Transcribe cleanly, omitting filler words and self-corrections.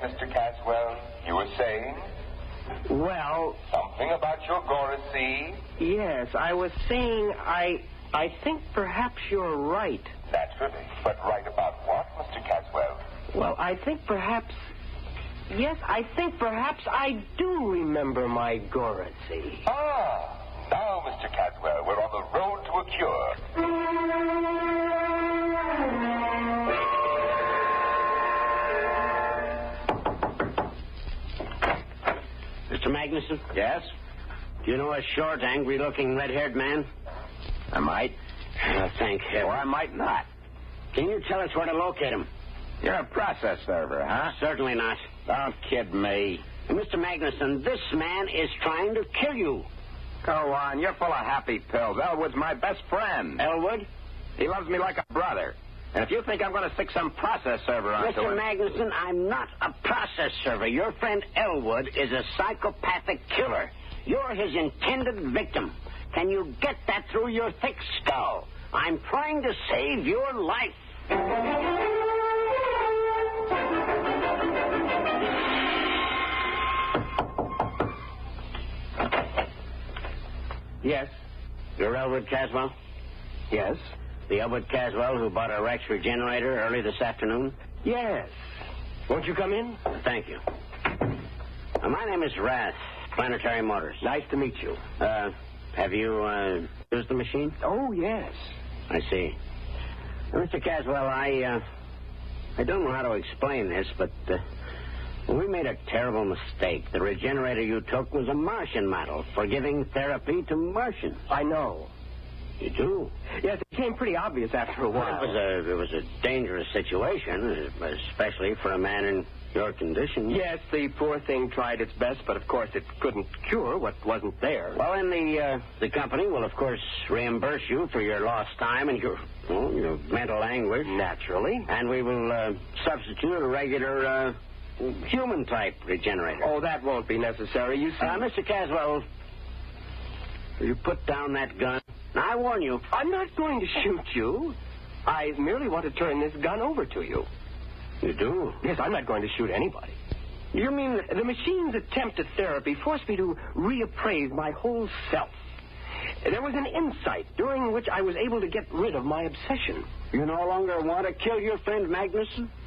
Mr. Caswell. You were saying? Well... Something about your Goracy? Yes, I was saying I think perhaps you're right. Naturally. But right about what, Mr. Caswell? Well, I think perhaps... Yes, I think perhaps I do remember my Goracy. Ah, now, Mr. Caswell, we're on the road to a cure. Mr. Magnuson? Yes? Do you know a short, angry-looking, red-haired man? I might. Thank heaven. Or I might not. Can you tell us where to locate him? You're a process server, huh? Certainly not. Don't kid me. Mr. Magnuson, this man is trying to kill you. Go on, you're full of happy pills. Elwood's my best friend. Elwood? He loves me like a brother. And if you think I'm going to stick some process server onto Mr. him... Magnuson, I'm not a process server. Your friend Elwood is a psychopathic killer. You're his intended victim. Can you get that through your thick skull? I'm trying to save your life. Yes? You're Elwood Caswell? Yes? The Elwood Caswell who bought a Rex Regenerator early this afternoon? Yes. Won't you come in? Thank you. My name is Rath, Planetary Motors. Nice to meet you. Have you used the machine? Oh, yes. I see. Mr. Caswell, I don't know how to explain this, but we made a terrible mistake. The regenerator you took was a Martian model for giving therapy to Martians. I know. You do? Yes, it became pretty obvious after a while. It was a dangerous situation, especially for a man in your condition. Yes, the poor thing tried its best, but of course it couldn't cure what wasn't there. Well, then the company will, of course, reimburse you for your lost time and your mental anguish. Naturally. And we will substitute a regular human-type regenerator. Oh, that won't be necessary, you see. Mr. Caswell, will you put down that gun? Now, I warn you. I'm not going to shoot you. I merely want to turn this gun over to you. You do? Yes, I'm not going to shoot anybody. You mean the machine's attempt at therapy forced me to reappraise my whole self. There was an insight during which I was able to get rid of my obsession. You no longer want to kill your friend Magnuson?